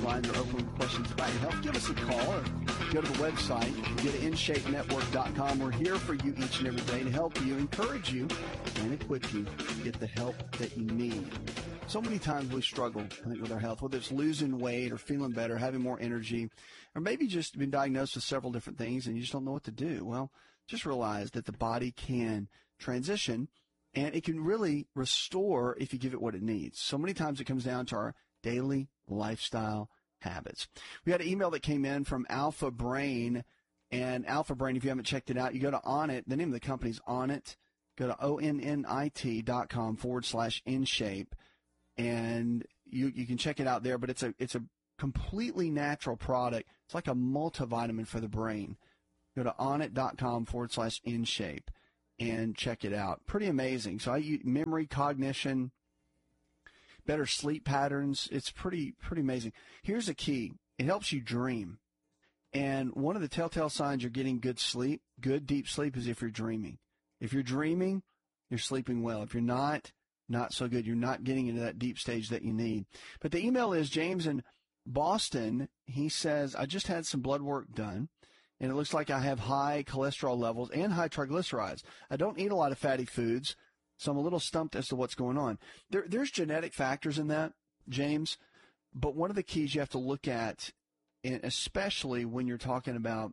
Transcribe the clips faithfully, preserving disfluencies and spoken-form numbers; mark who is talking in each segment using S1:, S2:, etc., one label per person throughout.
S1: lines are open with questions about your health. Give us a call or go to the website. Go to in shape network dot com. We're here for you each and every day to help you, encourage you, and equip you to get the help that you need. So many times we struggle, I think, with our health, whether it's losing weight or feeling better, having more energy, or maybe just been diagnosed with several different things and you just don't know what to do. Well, just realize that the body can transition and it can really restore if you give it what it needs. So many times it comes down to our daily lifestyle habits. We had an email that came in from Alpha Brain, and Alpha Brain, if you haven't checked it out, you go to Onnit. The name of the company is Onnit. Go to O N N I T dot com forward slash InShape. And you, you can check it out there, but it's a, it's a completely natural product. It's like a multivitamin for the brain. Go to onnit dot com forward slash InShape and check it out. Pretty amazing. So I use memory, cognition, better sleep patterns. It's pretty, pretty amazing. Here's a key. It helps you dream. And one of the telltale signs you're getting good sleep, good deep sleep, is if you're dreaming. If you're dreaming, you're sleeping well. If you're not, not so good. You're not getting into that deep stage that you need. But the email is James in Boston. He says, I just had some blood work done, and it looks like I have high cholesterol levels and high triglycerides. I don't eat a lot of fatty foods, so I'm a little stumped as to what's going on. There, there's genetic factors in that, James, but one of the keys you have to look at, and especially when you're talking about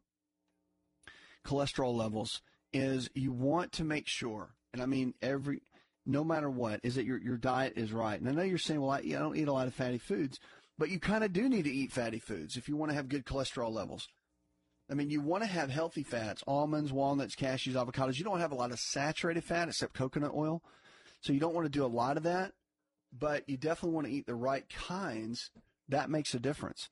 S1: cholesterol levels, is you want to make sure, and I mean every... no matter what, is that your your diet is right. And I know you're saying, well, I, I don't eat a lot of fatty foods, but you kind of do need to eat fatty foods if you want to have good cholesterol levels. I mean, you want to have healthy fats, almonds, walnuts, cashews, avocados. You don't have a lot of saturated fat except coconut oil, so you don't want to do a lot of that, but you definitely want to eat the right kinds. That makes a difference.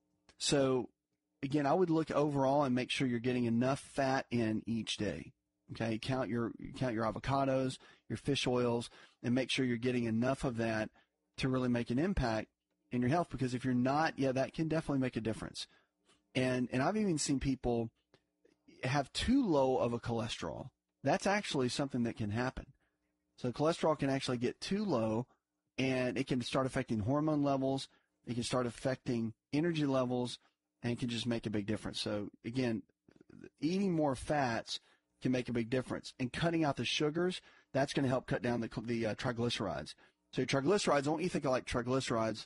S1: So, again, I would look overall and make sure you're getting enough fat in each day. Okay, count your count your avocados, your fish oils, and make sure you're getting enough of that to really make an impact in your health. Because if you're not, yeah, that can definitely make a difference. And and I've even seen people have too low of a cholesterol. That's actually something that can happen. So cholesterol can actually get too low, and it can start affecting hormone levels. It can start affecting energy levels, and it can just make a big difference. So again, eating more fats can make a big difference. And cutting out the sugars, that's going to help cut down the, the uh, triglycerides. So triglycerides, don't you think of like triglycerides?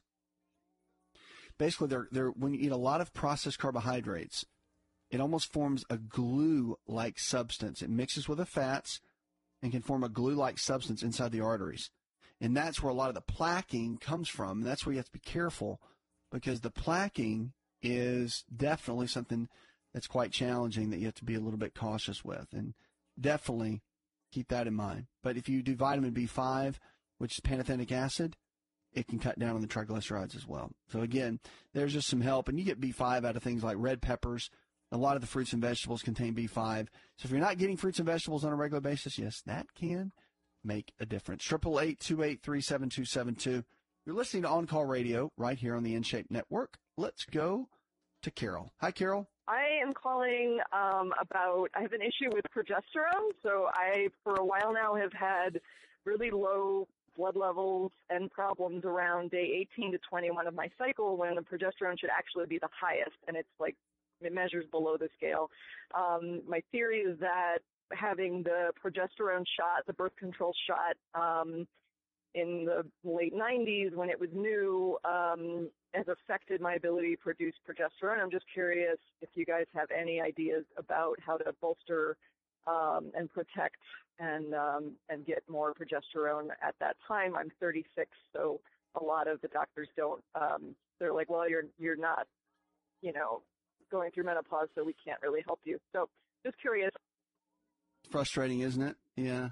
S1: Basically, they're, they're, when you eat a lot of processed carbohydrates, it almost forms a glue-like substance. It mixes with the fats and can form a glue-like substance inside the arteries. And that's where a lot of the plaquing comes from. And that's where you have to be careful, because the plaquing is definitely something that's quite challenging that you have to be a little bit cautious with, and definitely keep that in mind. But if you do vitamin B five, which is pantothenic acid, it can cut down on the triglycerides as well. So again, there's just some help, and you get B five out of things like red peppers. A lot of the fruits and vegetables contain B five. So if you're not getting fruits and vegetables on a regular basis, yes, that can make a difference. eight eight eight, two eight three, seven two seven two. You're listening to On Call Radio right here on the InShape Network. Let's go to Carol. Hi, Carol.
S2: I am calling um, about, I have an issue with progesterone. So I, for a while now, have had really low blood levels and problems around day eighteen to twenty-one of my cycle, when the progesterone should actually be the highest. And it's like, it measures below the scale. Um, my theory is that having the progesterone shot, the birth control shot, um, in the late nineties when it was new, um, has affected my ability to produce progesterone. I'm just curious if you guys have any ideas about how to bolster um, and protect and um, and get more progesterone at that time. I'm thirty-six, so a lot of the doctors don't. Um, they're like, well, you're you're not, you know, going through menopause, so we can't really help you. So just curious.
S1: Frustrating, isn't it? Yeah.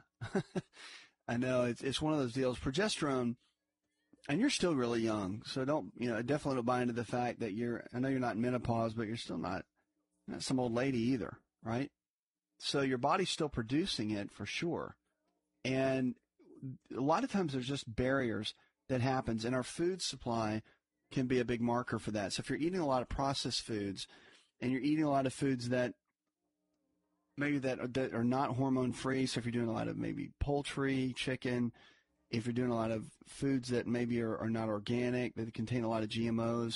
S1: I know. It's it's one of those deals. Progesterone, and you're still really young, so don't, you know, definitely don't buy into the fact that you're, I know you're not in menopause, but you're still not, not some old lady either, right? So your body's still producing it for sure. And a lot of times there's just barriers that happens, and our food supply can be a big marker for that. So if you're eating a lot of processed foods, and you're eating a lot of foods that maybe that are, that are not hormone-free, so if you're doing a lot of maybe poultry, chicken, if you're doing a lot of foods that maybe are, are not organic, that contain a lot of G M Os,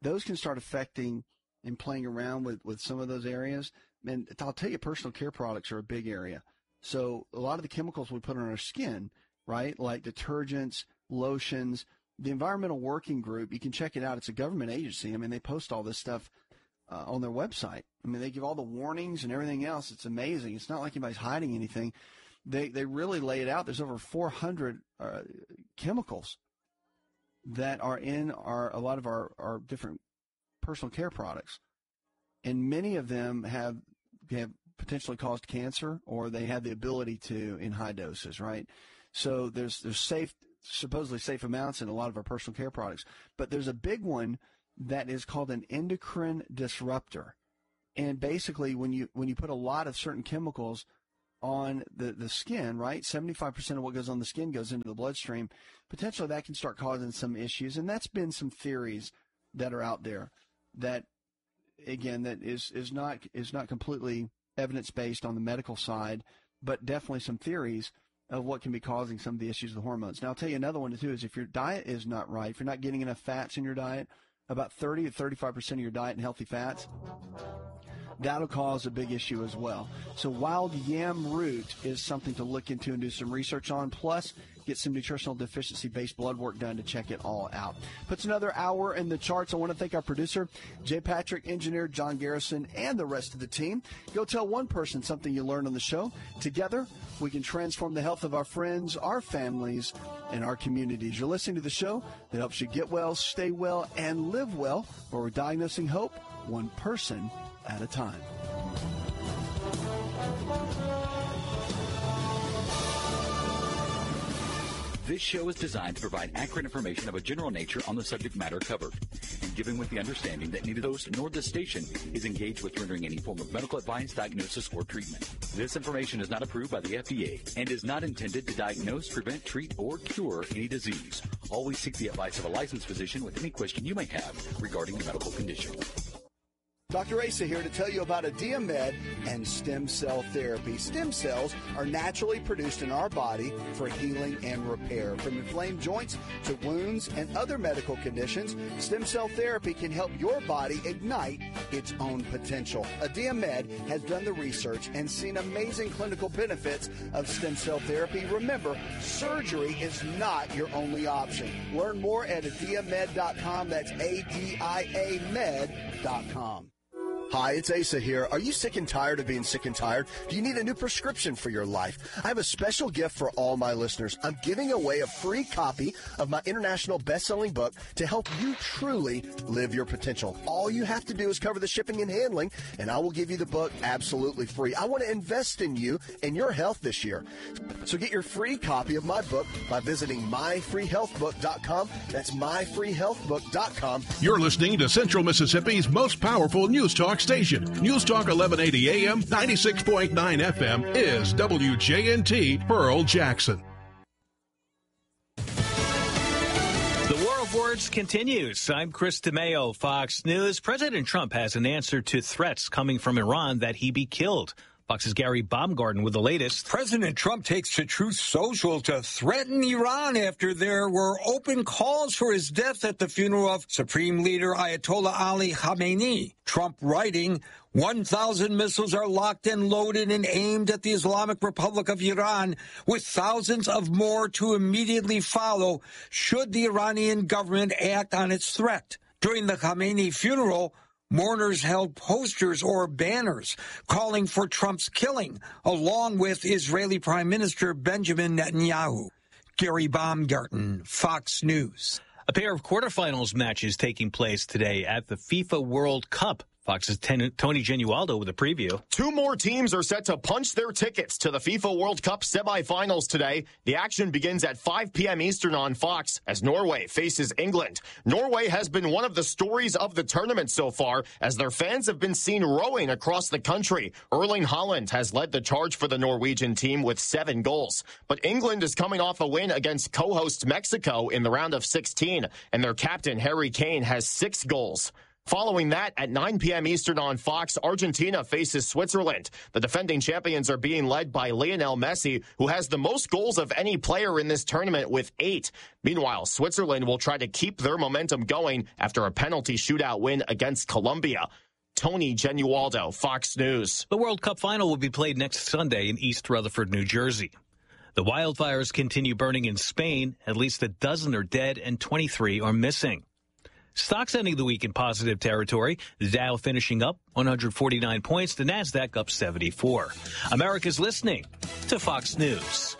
S1: those can start affecting and playing around with, with some of those areas. And I'll tell you, personal care products are a big area. So a lot of the chemicals we put on our skin, right, like detergents, lotions, the Environmental Working Group, you can check it out. It's a government agency. I mean, they post all this stuff uh, on their website. I mean, they give all the warnings and everything else. It's amazing. It's not like anybody's hiding anything. They they really lay it out. There's over four hundred uh, chemicals that are in our a lot of our, our different personal care products. And many of them have have potentially caused cancer, or they have the ability to in high doses, right? So there's there's safe, supposedly safe amounts in a lot of our personal care products. But there's a big one that is called an endocrine disruptor. And basically when you when you put a lot of certain chemicals on the, the skin, right, seventy-five percent of what goes on the skin goes into the bloodstream, potentially that can start causing some issues. And that's been some theories that are out there that, again, that is, is not is not completely evidence-based on the medical side, but definitely some theories of what can be causing some of the issues with the hormones. Now, I'll tell you another one, too, is if your diet is not right, if you're not getting enough fats in your diet, about thirty to thirty-five percent of your diet in healthy fats, that'll cause a big issue as well. So wild yam root is something to look into and do some research on, plus get some nutritional deficiency-based blood work done to check it all out. Puts another hour in the charts. I want to thank our producer, Jay Patrick, engineer John Garrison, and the rest of the team. Go tell one person something you learned on the show. Together, we can transform the health of our friends, our families, and our communities. You're listening to the show that helps you get well, stay well, and live well, where we're diagnosing hope one person at a time.
S3: This show is designed to provide accurate information of a general nature on the subject matter covered, and given with the understanding that neither the host nor this station is engaged with rendering any form of medical advice, diagnosis, or treatment. This information is not approved by the F D A and is not intended to diagnose, prevent, treat, or cure any disease. Always seek the advice of a licensed physician with any question you may have regarding a medical condition.
S1: Doctor Asa here to tell you about Adiamed and stem cell therapy. Stem cells are naturally produced in our body for healing and repair. From inflamed joints to wounds and other medical conditions, stem cell therapy can help your body ignite its own potential. Adiamed has done the research and seen amazing clinical benefits of stem cell therapy. Remember, surgery is not your only option. Learn more at adiamed dot com. That's A D I A med dot com. Hi, it's Asa here. Are you sick and tired of being sick and tired? Do you need a new prescription for your life? I have a special gift for all my listeners. I'm giving away a free copy of my international best-selling book to help you truly live your potential. All you have to do is cover the shipping and handling, and I will give you the book absolutely free. I want to invest in you and your health this year. So get your free copy of my book by visiting my free health book dot com. That's my free health book dot com.
S4: You're listening to Central Mississippi's most powerful news talk station. News Talk eleven eighty A M, ninety-six point nine F M is W J N T Pearl Jackson.
S5: The War of Words continues. I'm Chris DeMeo, Fox News. President Trump has an answer to threats coming from Iran that he be killed. Fox's Gary Baumgarten with the latest.
S6: President Trump takes to Truth Social to threaten Iran after there were open calls for his death at the funeral of Supreme Leader Ayatollah Ali Khamenei. Trump writing, one thousand missiles are locked and loaded and aimed at the Islamic Republic of Iran, with thousands of more to immediately follow should the Iranian government act on its threat. During the Khamenei funeral, mourners held posters or banners calling for Trump's killing, along with Israeli Prime Minister Benjamin Netanyahu. Gary Baumgarten, Fox News.
S5: A pair of quarterfinals matches taking place today at the FIFA World Cup. Fox's ten- Tony Genualdo with a preview.
S7: Two more teams are set to punch their tickets to the FIFA World Cup semifinals today. The action begins at five p.m. Eastern on Fox as Norway faces England. Norway has been one of the stories of the tournament so far, as their fans have been seen rowing across the country. Erling Haaland has led the charge for the Norwegian team with seven goals. But England is coming off a win against co-host Mexico in the round of sixteen, and their captain Harry Kane has six goals. Following that, at nine p.m. Eastern on Fox, Argentina faces Switzerland. The defending champions are being led by Lionel Messi, who has the most goals of any player in this tournament with eight. Meanwhile, Switzerland will try to keep their momentum going after a penalty shootout win against Colombia. Tony Genualdo, Fox News.
S5: The World Cup final will be played next Sunday in East Rutherford, New Jersey. The wildfires continue burning in Spain. At least a dozen are dead and twenty-three are missing. Stocks ending the week in positive territory. The Dow finishing up one hundred forty-nine points. The Nasdaq up seventy-four. America's listening to Fox News.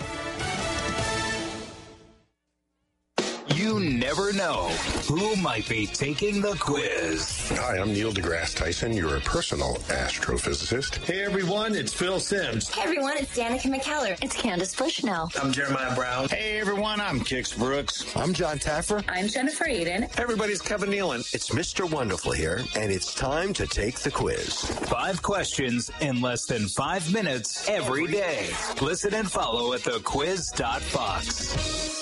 S8: You never know who might be taking the quiz.
S9: Hi, I'm Neil deGrasse Tyson, your personal astrophysicist.
S10: Hey, everyone, it's Phil Sims.
S11: Hey, everyone, it's Danica McKellar. It's Candace Bushnell.
S10: I'm Jeremiah Brown.
S12: Hey, everyone, I'm Kix Brooks.
S13: I'm John Taffer.
S11: I'm Jennifer Eden.
S10: Hey, everybody, it's Kevin Nealon.
S14: It's Mister Wonderful here, and it's time to take the quiz.
S8: Five questions in less than five minutes every day. Listen and follow at the quiz dot fox.